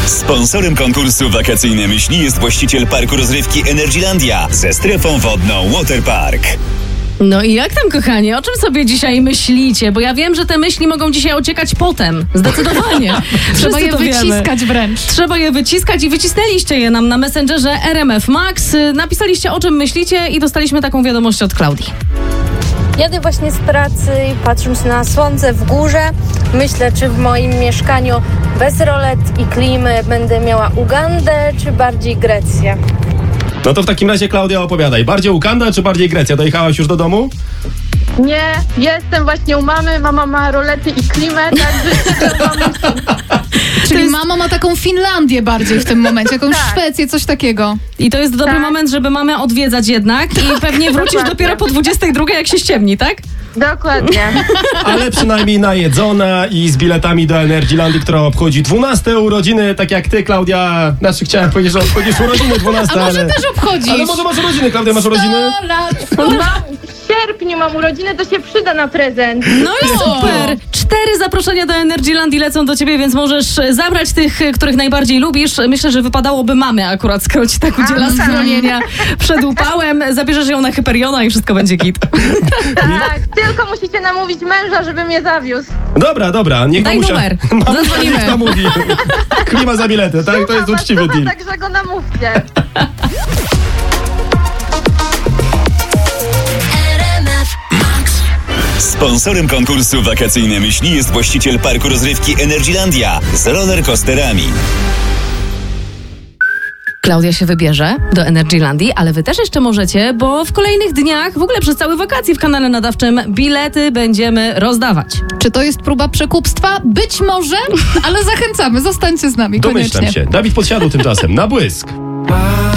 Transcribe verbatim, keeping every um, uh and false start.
Sponsorem konkursu Wakacyjne Myśli jest właściciel parku rozrywki Energylandia ze strefą wodną Waterpark. No i jak tam, kochani? O czym sobie dzisiaj myślicie? Bo ja wiem, że te myśli mogą dzisiaj ociekać potem. Zdecydowanie. Trzeba je to wyciskać wiemy. wręcz. Trzeba je wyciskać i wycisnęliście je nam na Messengerze R M F Max. Napisaliście, o czym myślicie i dostaliśmy taką wiadomość od Klaudii. Jadę właśnie z pracy i patrząc na słońce w górze, myślę, czy w moim mieszkaniu bez rolet i klimy będę miała Ugandę, czy bardziej Grecję. No to w takim razie, Klaudia, opowiadaj. Bardziej Uganda czy bardziej Grecja? Dojechałaś już do domu? Nie, jestem właśnie u mamy, mama ma rolety i klimę, także Czyli jest- mama ma taką Finlandię bardziej w tym momencie, jakąś Tak. Szwecję, coś takiego. I to jest dobry Tak. moment, żeby mamę odwiedzać jednak i pewnie wrócisz Dokładnie. dopiero po dwudziestej drugiej, jak się ściemni, tak? dokładnie. Ale przynajmniej najedzona i z biletami do Energylandii, która obchodzi dwunaste urodziny, tak jak ty, Klaudia. Znaczy, chciałem powiedzieć, że obchodzisz urodziny dwunaste, A może ale... też obchodzisz? Ale może masz urodziny, Klaudia, masz urodziny? sto lat. Mam, w sierpniu mam urodziny, to się przyda na prezent. No i super! Cztery zaproszenia do Energylandii lecą do ciebie, więc możesz zabrać tych, których najbardziej lubisz. Myślę, że wypadałoby mamy akurat, skoro ci tak udziela A, tak. schronienia przed upałem. Zabierzesz ją na Hyperiona i wszystko będzie git. Tak, tylko musicie namówić męża, żeby mnie zawiózł. Dobra, dobra, niech Daj mamusia... numer. Mamusia Zadzwonimy. niech namówi. Klima za bilety, tak? To jest Słucham was, uczciwy słucham, deal. Także go namówcie. Sponsorem konkursu Wakacyjne Myśli jest właściciel parku rozrywki Energylandia z rollercoasterami. Klaudia się wybierze do Energylandii, ale wy też jeszcze możecie, bo w kolejnych dniach, w ogóle przez całe wakacje w kanale nadawczym bilety będziemy rozdawać. Czy to jest próba przekupstwa? Być może, ale zachęcamy. Zostańcie z nami Domyślam koniecznie. się. Dawid podsiadł tymczasem na błysk.